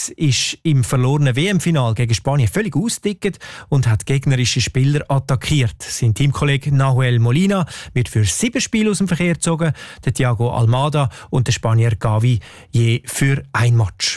Schweiz ist im verlorenen WM-Final gegen Spanien völlig ausgedickt und hat gegnerische Spieler attackiert. Sein Teamkollege Nahuel Molina wird für 7 Spiele aus dem Verkehr gezogen, der Thiago Almada und der Spanier Gavi je für ein Match.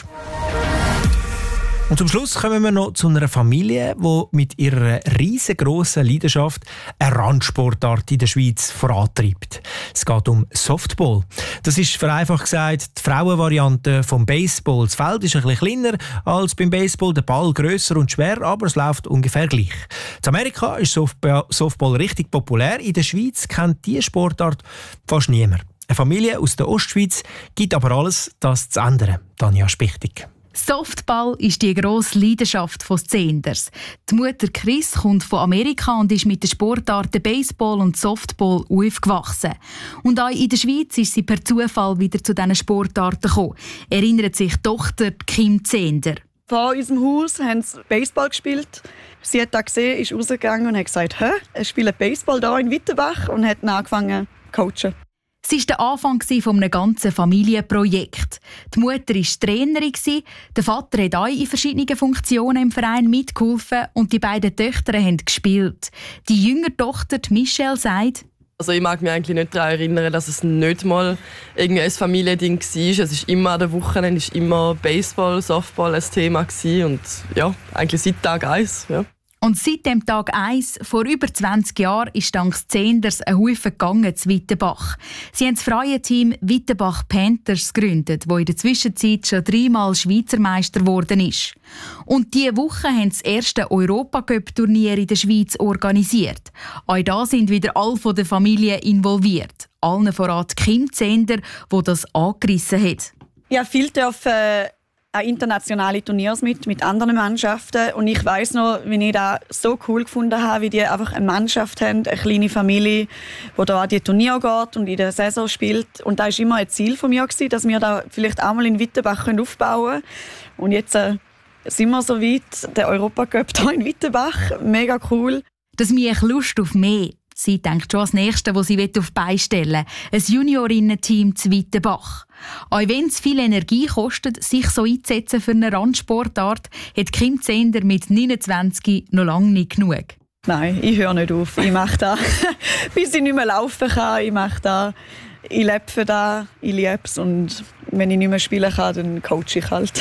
Und zum Schluss kommen wir noch zu einer Familie, die mit ihrer riesengroßen Leidenschaft eine Randsportart in der Schweiz vorantreibt. Es geht um Softball. Das ist vereinfacht gesagt die Frauenvariante vom Baseball. Das Feld ist ein bisschen kleiner als beim Baseball, der Ball grösser und schwer, aber es läuft ungefähr gleich. In Amerika ist Softball richtig populär. In der Schweiz kennt diese Sportart fast niemand. Eine Familie aus der Ostschweiz gibt aber alles, das zu ändern. Tanja Spichtig. Softball ist die grosse Leidenschaft von Zehnders. Die Mutter Chris kommt von Amerika und ist mit den Sportarten Baseball und Softball aufgewachsen. Und auch in der Schweiz ist sie per Zufall wieder zu diesen Sportarten gekommen, erinnert sich die Tochter Kim Zehnder. Vor unserem Haus haben sie Baseball gespielt. Sie hat das gesehen, ist rausgegangen und hat gesagt, es spielt Baseball hier in Wittenbach, und hat dann angefangen zu coachen. Es war der Anfang eines ganzen Familienprojekts. Die Mutter war Trainerin, der Vater hat auch in verschiedenen Funktionen im Verein mitgeholfen und die beiden Töchter haben gespielt. Die jüngere Tochter, Michelle, sagt: Also ich mag mich eigentlich nicht daran erinnern, dass es nicht mal ein Familiending war. Es ist immer an den Wochenenden ist immer Baseball, Softball ein Thema gewesen. Und ja, eigentlich seit Tag 1. Ja. Und seit dem Tag 1, vor über 20 Jahren, ist dank Zehnders ein Haufen gegangen zu Wittenbach. Sie haben das freie Team Wittenbach Panthers gegründet, das in der Zwischenzeit schon 3-mal Schweizer Meister geworden ist. Und diese Woche haben sie das erste Europacup-Turnier in der Schweiz organisiert. Auch da sind wieder alle von der Familie involviert. Allen voran Kim Zehnder, die das angerissen hat. Ja, viel dürfen an internationale Turniere mit anderen Mannschaften. Und ich weiss noch, wie ich das so cool gefunden habe, wie die einfach eine Mannschaft haben, eine kleine Familie, die da an die Turniere geht und in der Saison spielt. Und das war immer ein Ziel von mir, dass wir da vielleicht auch mal in Wittenbach aufbauen können. Und jetzt sind wir so weit, der Europacup hier in Wittenbach. Mega cool. Das mich Lust auf mehr. Sie denkt schon als Nächste, das sie auf die Beine stellen will. Ein Juniorinnen-Team zu Wittenbach. Auch wenn es viel Energie kostet, sich so einzusetzen für eine Randsportart, hat Kim Zehnder mit 29 noch lange nicht genug. Nein, ich höre nicht auf. Ich mache das, bis ich nicht mehr laufen kann. Ich mache das. Ich lebe für das. Ich liebe es. Und wenn ich nicht mehr spielen kann, dann coache ich halt.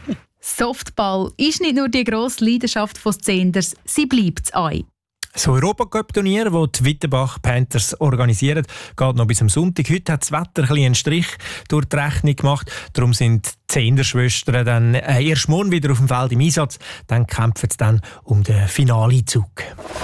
Softball ist nicht nur die grosse Leidenschaft von Zehnders, sie bleibt es auch. Das Europacup-Turnier, das die Wittenbach Panthers organisieren, geht noch bis am Sonntag. Heute hat das Wetter einen Strich durch die Rechnung gemacht. Darum sind die Zehnder-Schwestern dann erst morgen wieder auf dem Feld im Einsatz. Dann kämpfen sie dann um den Finaleinzug.